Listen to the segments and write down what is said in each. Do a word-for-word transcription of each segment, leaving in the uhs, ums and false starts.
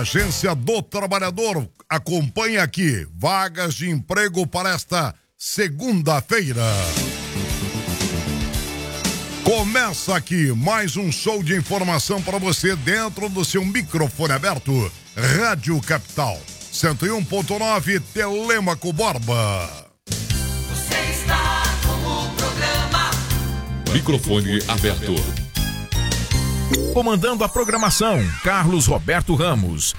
Agência do Trabalhador, acompanhe aqui, vagas de emprego para esta segunda-feira. Começa aqui mais um show de informação para você dentro do seu microfone aberto. Rádio Capital, cento e um ponto nove, Telêmaco Borba. Você está com o programa Microfone aberto. Comandando a programação, Carlos Roberto Ramos.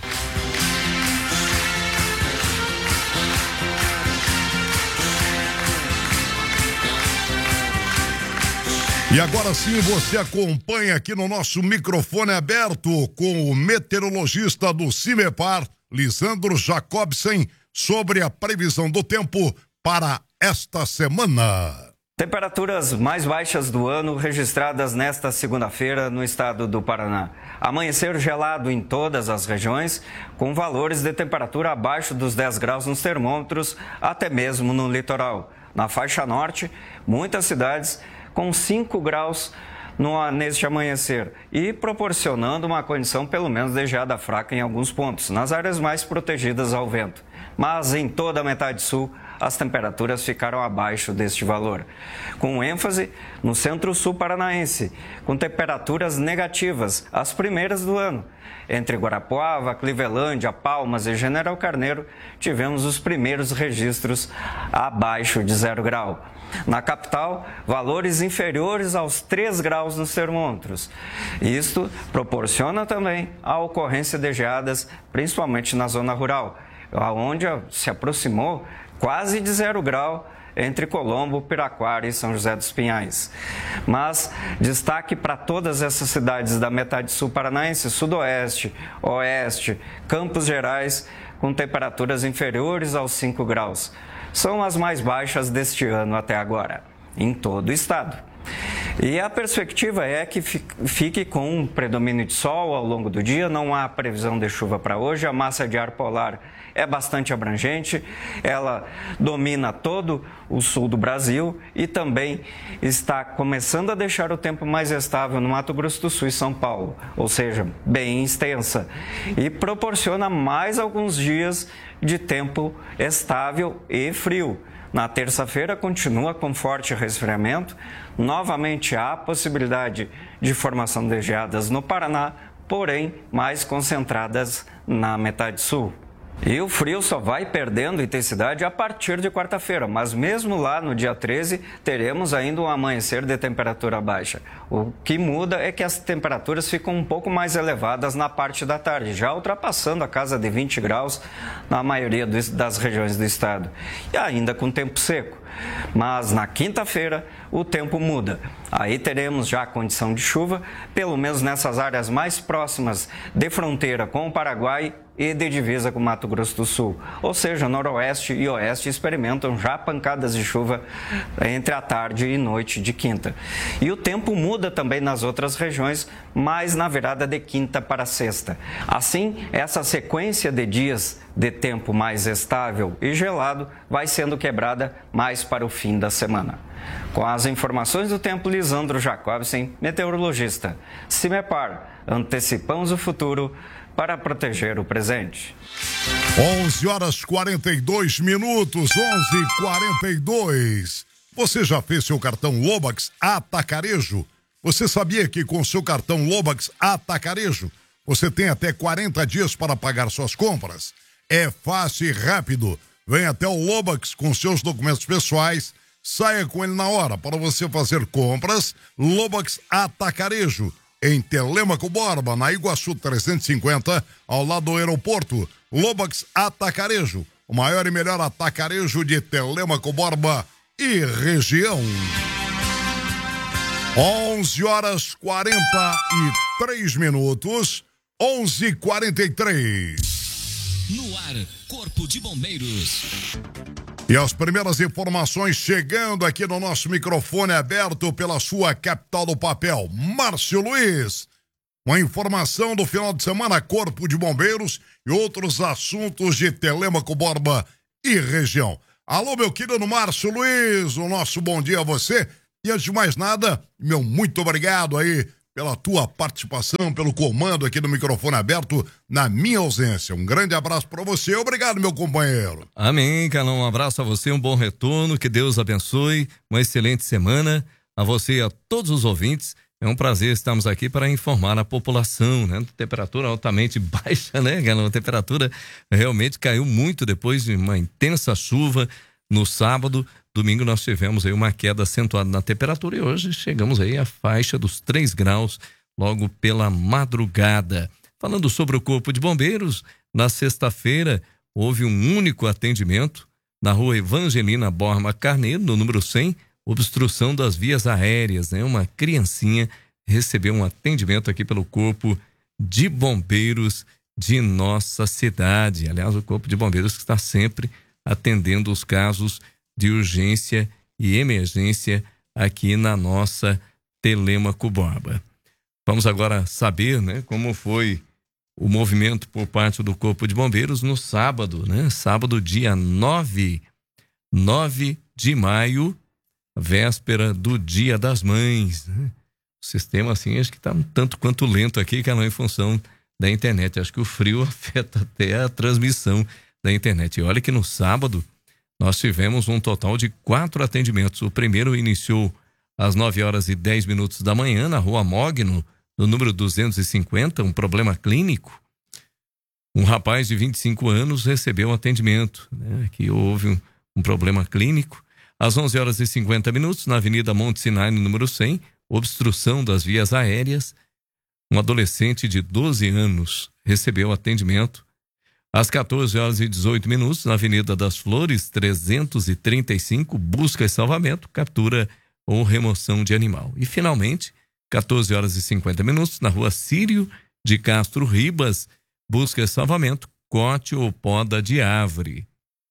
E agora sim você acompanha aqui no nosso microfone aberto com o meteorologista do Cimepar, Lisandro Jacobsen, sobre a previsão do tempo para esta semana. Temperaturas mais baixas do ano registradas nesta segunda-feira no estado do Paraná. Amanhecer gelado em todas as regiões, com valores de temperatura abaixo dos dez graus nos termômetros, até mesmo no litoral. Na faixa norte, muitas cidades com cinco graus no, neste amanhecer e proporcionando uma condição pelo menos de geada fraca em alguns pontos, nas áreas mais protegidas ao vento. Mas em toda a metade sul, as temperaturas ficaram abaixo deste valor, com ênfase no centro-sul paranaense, com temperaturas negativas, as primeiras do ano. Entre Guarapuava, Clevelândia, Palmas e General Carneiro, tivemos os primeiros registros abaixo de zero grau. Na capital, valores inferiores aos três graus nos termômetros. Isto proporciona também a ocorrência de geadas, principalmente na zona rural, onde se aproximou quase de zero grau entre Colombo, Piraquara e São José dos Pinhais. Mas destaque para todas essas cidades da metade sul paranaense, sudoeste, oeste, Campos Gerais, com temperaturas inferiores aos cinco graus. São as mais baixas deste ano até agora, em todo o estado. E a perspectiva é que fique com um predomínio de sol ao longo do dia, não há previsão de chuva para hoje, a massa de ar polar é bastante abrangente, ela domina todo o sul do Brasil e também está começando a deixar o tempo mais estável no Mato Grosso do Sul e São Paulo, ou seja, bem extensa, e proporciona mais alguns dias de tempo estável e frio. Na terça-feira continua com forte resfriamento, novamente há possibilidade de formação de geadas no Paraná, porém mais concentradas na metade sul. E o frio só vai perdendo intensidade a partir de quarta-feira, mas mesmo lá no dia treze teremos ainda um amanhecer de temperatura baixa. O que muda é que as temperaturas ficam um pouco mais elevadas na parte da tarde, já ultrapassando a casa de vinte graus na maioria das regiões do estado, e ainda com tempo seco. Mas na quinta-feira o tempo muda. Aí teremos já a condição de chuva, pelo menos nessas áreas mais próximas de fronteira com o Paraguai e de divisa com o Mato Grosso do Sul. Ou seja, noroeste e oeste experimentam já pancadas de chuva entre a tarde e noite de quinta. E o tempo muda também nas outras regiões, mas na virada de quinta para sexta. Assim, essa sequência de dias de tempo mais estável e gelado vai sendo quebrada mais para o fim da semana. Com as informações do tempo, Lisandro Jacobsen, meteorologista. Cimepar, antecipamos o futuro para proteger o presente. onze horas quarenta e dois minutos, onze e quarenta e dois. Você já fez seu cartão Lobax Atacarejo? Você sabia que com seu cartão Lobax Atacarejo, você tem até quarenta dias para pagar suas compras? É fácil e rápido. Vem até o Lobax com seus documentos pessoais, saia com ele na hora para você fazer compras. Lobax Atacarejo, em Telêmaco Borba, na Iguaçu trezentos e cinquenta, ao lado do aeroporto. Lobax Atacarejo, o maior e melhor atacarejo de Telêmaco Borba e região. onze horas quarenta e três minutos, onze e quarenta e três. No ar, Corpo de Bombeiros. E as primeiras informações chegando aqui no nosso microfone aberto pela sua capital do papel, Márcio Luiz. Uma informação do final de semana, Corpo de Bombeiros e outros assuntos de Telêmaco Borba e região. Alô, meu querido Márcio Luiz, o nosso bom dia a você. E antes de mais nada, meu muito obrigado aí pela tua participação, pelo comando aqui no microfone aberto na minha ausência. Um grande abraço para você. Obrigado, meu companheiro. Amém, Carlão. Um abraço a você, um bom retorno, que Deus abençoe, uma excelente semana a você e a todos os ouvintes. É um prazer estarmos aqui para informar a população, né? Temperatura altamente baixa, né, Carlão? A temperatura realmente caiu muito depois de uma intensa chuva no sábado. Domingo nós tivemos aí uma queda acentuada na temperatura e hoje chegamos aí à faixa dos três graus logo pela madrugada. Falando sobre o Corpo de Bombeiros, na sexta-feira houve um único atendimento na rua Evangelina Borma Carneiro, no número cem, obstrução das vias aéreas, né? Uma criancinha recebeu um atendimento aqui pelo Corpo de Bombeiros de nossa cidade. Aliás, o Corpo de Bombeiros que está sempre atendendo os casos de urgência e emergência aqui na nossa Telêmaco Borba. Vamos agora saber, né, como foi o movimento por parte do Corpo de Bombeiros no sábado, né? Sábado, dia nove de maio, véspera do Dia das Mães, né? O sistema, assim, acho que está um tanto quanto lento aqui, que é em função da internet. Acho que o frio afeta até a transmissão da internet. E olha que no sábado nós tivemos um total de quatro atendimentos. O primeiro iniciou às nove horas e dez minutos da manhã, na rua Mogno, no número duzentos e cinquenta, um problema clínico. Um rapaz de vinte e cinco anos recebeu um atendimento, né? Que houve um, um problema clínico. Às onze horas e cinquenta minutos, na Avenida Monte Sinai, no número cem, obstrução das vias aéreas. Um adolescente de doze anos recebeu atendimento. Às quatorze horas e dezoito minutos, na Avenida das Flores, trezentos e trinta e cinco, busca e salvamento, captura ou remoção de animal. E, finalmente, quatorze horas e cinquenta minutos, na Rua Círio de Castro Ribas, busca e salvamento, corte ou poda de árvore.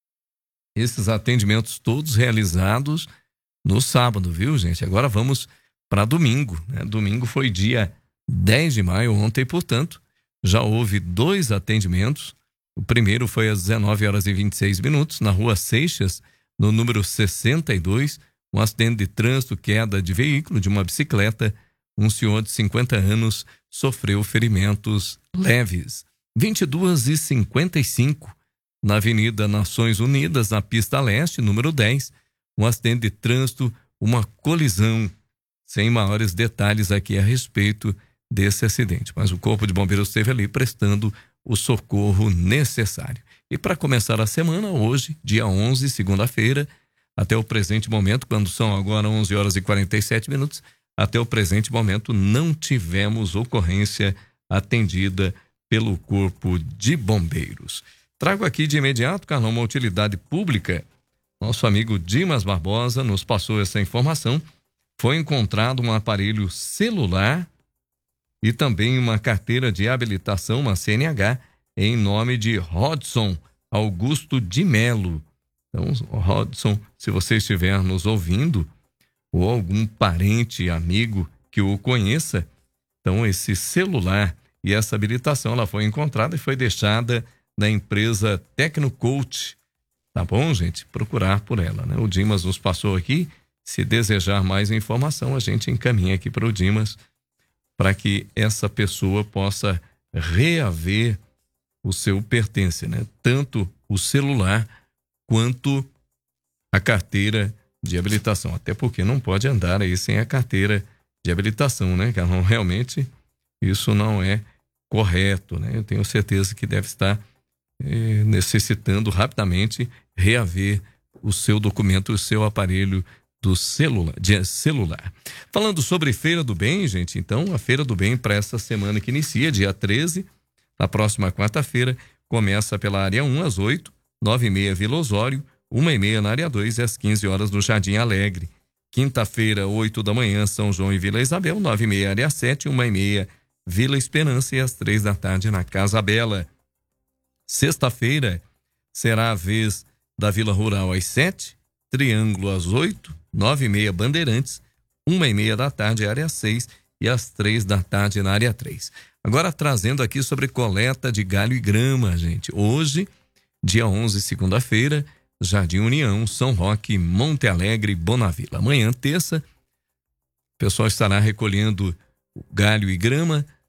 Esses atendimentos todos realizados no sábado, viu, gente? Agora vamos para domingo, né? Domingo foi dia dez de maio, ontem, portanto, já houve dois atendimentos. O primeiro foi às dezenove horas e vinte e seis minutos, na Rua Seixas, no número sessenta e dois, um acidente de trânsito, queda de veículo de uma bicicleta. Um senhor de cinquenta anos sofreu ferimentos leves. vinte e duas e cinquenta e cinco, na Avenida Nações Unidas, na pista leste, número dez, um acidente de trânsito, uma colisão. Sem maiores detalhes aqui a respeito desse acidente, mas o Corpo de Bombeiros esteve ali prestando o socorro necessário. E para começar a semana, hoje, dia onze, segunda-feira, até o presente momento, quando são agora onze horas e quarenta e sete minutos, até o presente momento não tivemos ocorrência atendida pelo Corpo de Bombeiros. Trago aqui de imediato, Carlão, uma utilidade pública. Nosso amigo Dimas Barbosa nos passou essa informação. Foi encontrado um aparelho celular e também uma carteira de habilitação, uma C N H, em nome de Rodson Augusto de Melo. Então, Rodson, se você estiver nos ouvindo, ou algum parente, amigo que o conheça, então esse celular e essa habilitação, ela foi encontrada e foi deixada na empresa Tecnocoach. Tá bom, gente? Procurar por ela, né? O Dimas nos passou aqui. Se desejar mais informação, a gente encaminha aqui para o Dimas, para que essa pessoa possa reaver o seu pertence, né? Tanto o celular quanto a carteira de habilitação. Até porque não pode andar aí sem a carteira de habilitação, né, Carlão? Realmente isso não é correto, né? Eu tenho certeza que deve estar eh, necessitando rapidamente reaver o seu documento, o seu aparelho do celular, de celular. Falando sobre Feira do Bem, gente, então a Feira do Bem para essa semana que inicia, dia treze, na próxima quarta-feira, começa pela área um às oito, nove e meia Vila Osório, uma e meia na área dois e às quinze horas no Jardim Alegre. Quinta-feira, oito da manhã, São João e Vila Isabel, nove e meia área sete, uma e meia Vila Esperança e às três da tarde na Casa Bela. Sexta-feira será a vez da Vila Rural às sete, Triângulo às oito, nove e meia Bandeirantes, uma e meia da tarde área seis e às três da tarde na área três. Agora trazendo aqui sobre coleta de galho e grama, gente. Hoje, dia onze, segunda-feira, Jardim União, São Roque, Monte Alegre, Bonavila. Amanhã, terça, o pessoal estará recolhendo galho e grama,